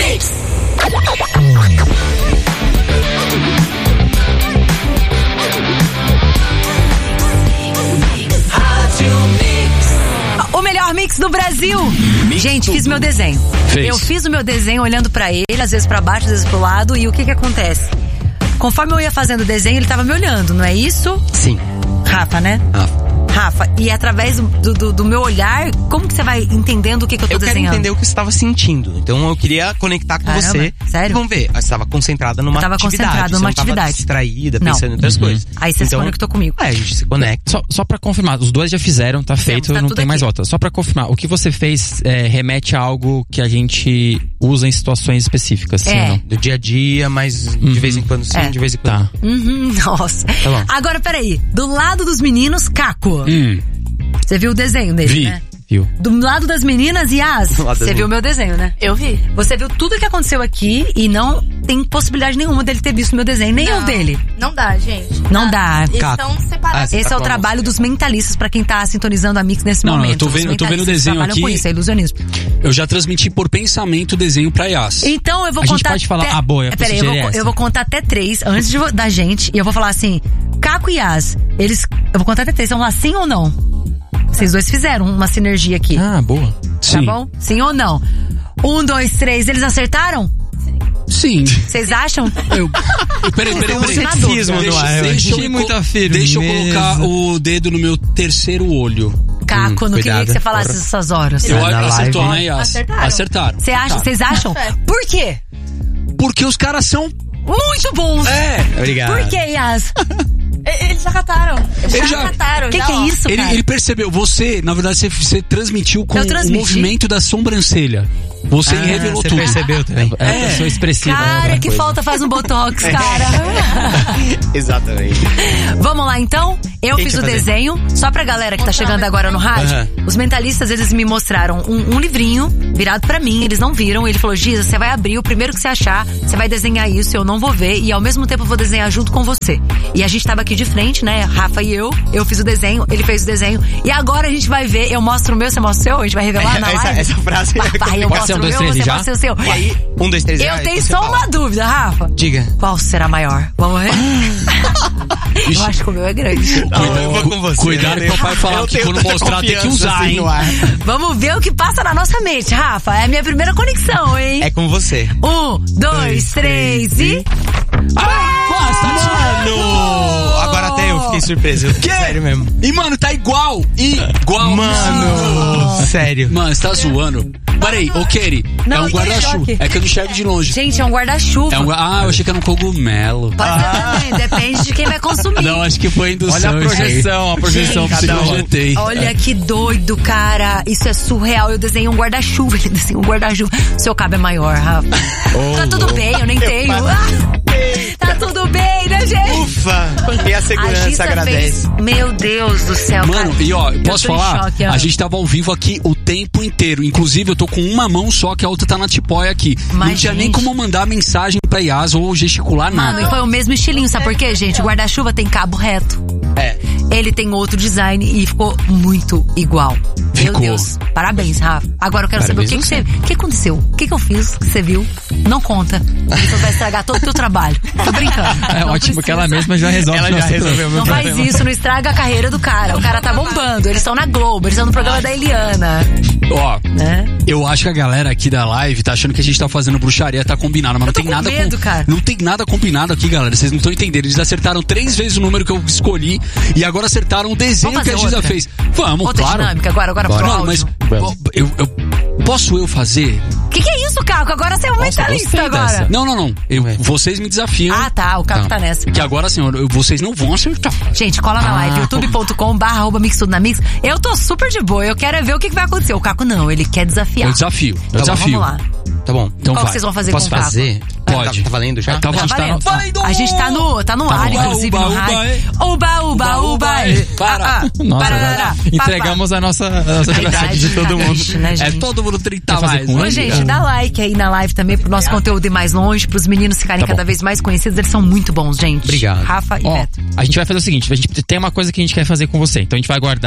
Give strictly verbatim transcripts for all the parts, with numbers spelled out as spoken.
Mix. O melhor mix do Brasil. Mix Gente, tudo. fiz meu desenho. Fez. Eu fiz o meu desenho olhando pra ele, às vezes pra baixo, às vezes pro lado. E o que que acontece? Conforme eu ia fazendo o desenho, ele tava me olhando, não é isso? Sim. Rafa, né? Rafa. Rafa, e através do, do, do meu olhar, como que você vai entendendo o que, que eu tô Eu quero desenhando? entender o que você estava sentindo. Então eu queria conectar com Caramba, você. sério? Vamos ver. Você estava concentrada numa Eu tava atividade. concentrada numa você não atividade. Tava distraída, Não. pensando em outras Uhum. coisas. Aí você se então, conectou comigo. É, a gente se conecta. Só, só pra confirmar, os dois já fizeram, tá feito, tá não tudo tem mais aqui. volta. Só pra confirmar, o que você fez é, remete a algo que a gente usa em situações específicas, sim É. ou não? Do dia a dia, mas de vez em quando sim, É. de vez em quando. Tá. Uhum, nossa. Tá bom. Agora, peraí. Do lado dos meninos, Caco. Hum, Você viu o desenho dele, vi, né? viu. Do lado das meninas, Yas, Do lado das você viu o meu desenho, né? Eu vi. Você viu tudo que aconteceu aqui e não tem possibilidade nenhuma dele ter visto o meu desenho, nem Não, eu dele. Não dá, gente. Não dá. Eles Caco. estão separados. Ah, você Esse tá é o falando trabalho sério. dos mentalistas, pra quem tá sintonizando a Mix nesse Não, não, momento. eu tô vendo- Os eu tô vendo o mentalistas desenho trabalham aqui. com isso, é ilusionismo. Eu já transmiti por pensamento o desenho pra Yas. Então eu vou A gente contar. pode falar- até... ah, boa, eu É, peraí, eu vou, sugeri essa. eu vou contar até três antes de, vo- da gente. E eu vou falar assim: Caco e Yas, eles. Eu vou contar até três. Vão falar sim ou não? Vocês dois fizeram uma sinergia aqui. Ah, boa. Tá Sim. bom? Sim ou não? Um, dois, três. Eles acertaram? Sim. Vocês acham? Eu, eu, peraí, peraí, peraí. Estamos na Ceticismo dúvida. no ar. Deixa, eu deixa, achei eu, muita co- firmeza. deixa eu colocar o dedo no meu terceiro olho. Caco, Hum, não queria cuidado, que você falasse porra. essas horas. Eu, na acertou, live. né, Yas? Acertaram. Acertaram. Você acha, vocês acham? Por quê? Porque os caras são... Muito bons! É. Obrigado. Por quê, Yas? E- Eles já cataram. Eles Ele já já- cataram. O que, já, que é ó. isso, Ele, cara? ele percebeu, você, na verdade, você, você transmitiu com Eu o transmiti? movimento da sobrancelha. Você Ah, revelou você tudo. percebeu também. É, é. pessoa expressiva. Cara, outra que coisa. falta faz um botox, cara. Exatamente. Vamos lá, então? Eu Quem fiz quer o fazer? desenho, só pra galera que tá chegando agora no rádio. Aham. Os mentalistas, eles me mostraram um, um livrinho virado pra mim, eles não viram. Ele falou, Giza, você vai abrir, o primeiro que você achar, você vai desenhar isso, eu não vou ver. E ao mesmo tempo eu vou desenhar junto com você. E a gente tava aqui de frente, né, Rafa e eu. Eu fiz o desenho, ele fez o desenho. E agora a gente vai ver, eu mostro o meu, você mostra o seu? A gente vai revelar na Essa- live? essa frase é Papai, eu Pode mostro ser um, o dois, meu, três e você já? mostra o seu. E aí, um, dois, três. Eu ah, tenho você só fala. uma dúvida, Rafa. Diga. Qual será maior? Vamos ver? Eu acho que o meu é grande. Não, eu vou com você. Cuidado né? que o papai falar Eu que tenho quando tanta mostrar tem que confiança, usar, assim, hein? no ar. Vamos ver o que passa na nossa mente, Rafa. É a minha primeira conexão, hein? É com você. Um, dois, Dois, três três e... Mano! Agora até eu fiquei surpreso. Quê? Sério mesmo. E, mano, tá igual. Igual. Mano! Sério. Mano, você tá zoando. Peraí, ô Keri, Não, é um tô em guarda-chuva. choque. É que eu não enxergo de longe. Gente, é um guarda-chuva. É um, ah, eu achei que era um cogumelo. Pode ser também, depende de quem vai consumir. Não, acho que foi indução. Olha a isso aí. projeção, a projeção Gente, pra cada um. projetei. Olha que doido, cara. Isso é surreal. Eu desenhei um guarda-chuva. Ele desenhou um guarda-chuva. Seu cabo é maior, Rafa. tá tudo bem, eu nem tenho. Ah, tá tudo bem, né, gente? Ufa! E a A segurança Gissa agradece. fez... Meu Deus do céu, Mano, cara. e ó, Eu posso tô em falar? choque, ó. A gente tava ao vivo aqui o tempo inteiro. Inclusive, eu tô com uma mão só, que a outra tá na tipóia aqui. Mas, não tinha nem gente- como mandar mensagem pra Yas ou gesticular Mano, nada. e foi o mesmo estilinho, sabe por quê, gente? O guarda-chuva tem cabo reto. É. Ele tem outro design e ficou muito igual. Meu Ficou. Deus. Parabéns, Rafa. Agora eu quero Parabéns saber o que, que você. você. O que aconteceu? O que, que eu fiz que você viu? Não conta. Isso vai estragar todo o teu trabalho. Tô brincando. É Não ótimo que ela precisa. mesma já resolve. Ela o já nosso resolveu problema. meu Não faz problema. isso, não estraga a carreira do cara. O cara tá bombando. Eles estão na Globo, eles estão no programa da Eliana. Ó, Né? eu acho que a galera aqui da live tá achando que a gente tá fazendo bruxaria, tá combinado, mas Eu tô não tem com nada medo, com- cara. Não tem nada combinado aqui, galera. Vocês não estão entendendo. Eles acertaram três vezes o número que eu escolhi e agora acertaram o desenho Vamos que a fazer Giza outra? fez. Vamos, Outra claro. dinâmica agora, agora pro Não, áudio. mas Vamos. eu, eu- posso eu fazer? O que, que é isso, Caco? Agora você é um mentalista gostei agora. dessa. Não, não, não. Eu, vocês me desafiam. Ah, tá. O Caco tá nessa. Que agora, assim, eu- vocês não vão acertar. Gente, cola na Ah, live, youtube ponto com barra arroba mix tudo na mix. Eu tô super de boa, eu quero é ver o que, que vai acontecer. O Caco não, ele quer desafiar. Eu desafio. Eu Tá bom, desafio. vamos lá. Tá bom. Então Qual vai. que vocês vão fazer Posso com o Caco? fazer? Pode. Tá, tá valendo já? Tá, Tá a gente tá valendo. no- valendo! A gente tá no, tá no ar, bom. inclusive, Uba, no uba, rádio. uba, Uba, uba, uba. Para. Ah, ah. Nossa, Parará. agora entregamos a nossa, a nossa A verdade idade de todo tá mundo. triste, né, É gente? todo mundo trinta Quer fazer mais. com né? Ô, ele? gente, dá like aí na live também pro nosso conteúdo ir mais longe, pros meninos ficarem Tá bom. cada vez mais conhecidos. Eles são muito bons, gente. Obrigado. Rafa e Ó, Beto. a gente vai fazer o seguinte, a gente tem uma coisa que a gente quer fazer com você. Então a gente vai guardar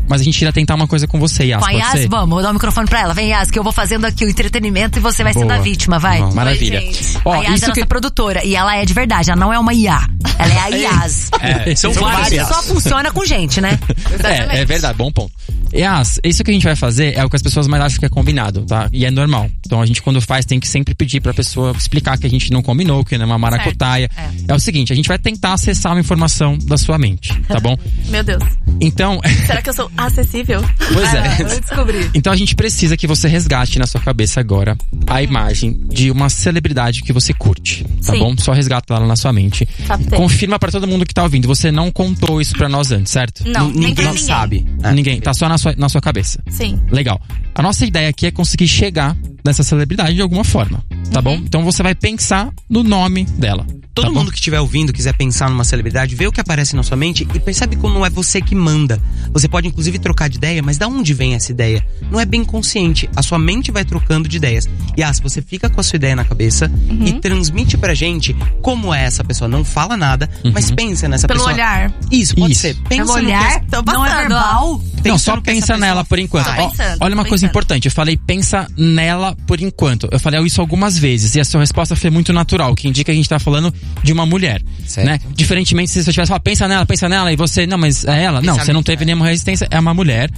mas a gente iria tentar uma coisa com você, Yas. Com a Pode Yas, ser? vamos, vou dar o microfone pra ela. Vem, Yas, que eu vou fazendo aqui o entretenimento e você vai Boa. sendo a vítima, vai. Bom, maravilha. Oi, gente. Ó, a Yas isso é nossa que... produtora e ela é de verdade, ela não é uma I A. Ela é a Yas. É, são Só que várias. só funciona com gente, né? É, é verdade, bom ponto. Yas, isso que a gente vai fazer é o que as pessoas mais acham que é combinado, tá? E é normal. Então a gente, quando faz, tem que sempre pedir pra pessoa explicar que a gente não combinou, que não é uma maracutaia. É. é o seguinte, a gente vai tentar acessar uma informação da sua mente, tá bom? Meu Deus. Então... Será que eu sou acessível? Pois é. Ah, vou descobrir. Então a gente precisa que você resgate na sua cabeça agora a imagem de uma celebridade que você curte, tá Sim. bom? Só resgata ela na sua mente. Captei. Confirma pra todo mundo que tá ouvindo, você não contou isso pra nós antes, certo? Não, N- nem pra ninguém ninguém. sabe. É. Ninguém, tá só na sua, na sua cabeça. Sim. Legal. A nossa ideia aqui é conseguir chegar nessa celebridade de alguma forma, tá bom? Então você vai pensar no nome dela. Todo tá bom? mundo que estiver ouvindo, quiser pensar numa celebridade, vê o que aparece na sua mente e percebe como não é você que manda. Você pode inclusive trocar de ideia, mas da onde vem essa ideia? Não é bem consciente. A sua mente vai trocando de ideias. E ah, se você fica com a sua ideia na cabeça e transmite pra gente como é essa pessoa. Não fala nada, mas pensa nessa Pelo pessoa. olhar. Isso, pode Isso. ser. Pensa Pelo no que olhar, essa- Tô não é passando, verbal. Não, pensa só no que essa pensa pessoa nela por enquanto. faz. Ó, pensando, olha uma tô coisa pensando. importante. Eu falei, pensa nela por enquanto. Eu falei isso algumas vezes e a sua resposta foi muito natural, que indica que a gente tá falando de uma mulher. Certo. Né? Diferentemente se você tivesse falado, pensa nela, pensa nela, e você, não, mas é ela. Não, você não teve nenhuma resistência, é uma mulher.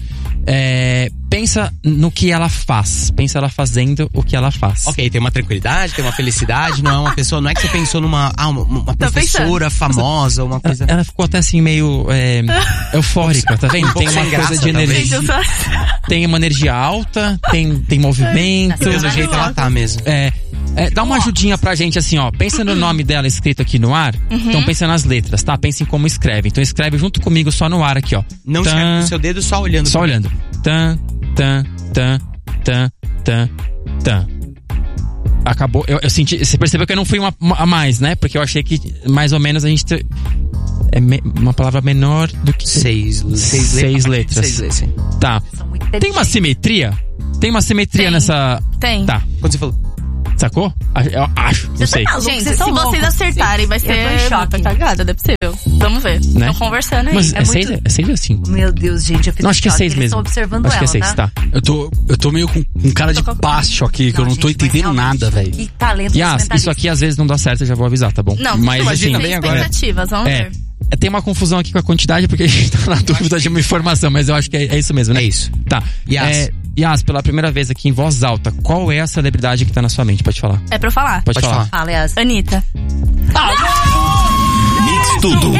É, pensa no que ela faz. Pensa ela fazendo o que ela faz. Ok, tem uma tranquilidade, tem uma felicidade, não é uma pessoa, não é que você pensou numa ah, uma, uma professora famosa, uma coisa. Ela ficou até assim meio é, eufórica, tá vendo? Tem uma sem coisa graça, de talvez. energia. Gente, eu sou... Tem uma energia alta, tem, tem movimento. Pelo jeito ela tá mesmo. É, é, dá uma ajudinha pra gente assim, ó. Pensa no nome dela escrito aqui no ar. Então pensa nas letras, tá? Pensa em como escreve. Então escreve junto comigo só no ar aqui, ó. Não Tan, escreve no seu dedo, só olhando. Só pra- olhando. Tan, tan, tan, tan, tan, tan. Acabou. Eu, eu senti. Você percebeu que eu não fui uma, uma a mais, né? Porque eu achei que mais ou menos a gente. te- É me- uma palavra menor do que. Seis, seis, Seis letras. letras. Seis letras, sim. Tá. São muito Tem uma inteligentes. simetria? Tem uma simetria Tem. nessa. Tem. Tá. Quando você falou. Sacou? A- Eu acho, não sei. tá maluco? Gente, Vocês se são vocês loucos. acertarem, vai Eu tô em ser choque. muita cagada, não é possível. Vamos ver. Né? Estão conversando aí. Mas É é, seis, muito- é seis ou cinco? Meu Deus, gente, eu fico Não, acho que é em choque. seis Eles mesmo. estão observando Acho que é ela, seis, tá? tá. Eu tô, eu tô meio com um cara de pasto aqui, que eu não tô gente, mas entendendo realmente, nada, velho. Que talento Yas, desse isso aqui às vezes não dá certo, eu já vou avisar, tá bom? Não, mas imagina, assim, bem agora- expectativas, vamos é, ver. é, tem uma confusão aqui com a quantidade, porque a gente tá na dúvida de uma informação, mas eu acho que é, é isso mesmo, né? É isso. Tá. Yas. É, Yas, pela primeira vez aqui em voz alta, qual é a celebridade que tá na sua mente? Pode falar. É pra eu falar? Pode, Pode falar. falar. Fala, Yas. Anitta. Mix Tudo.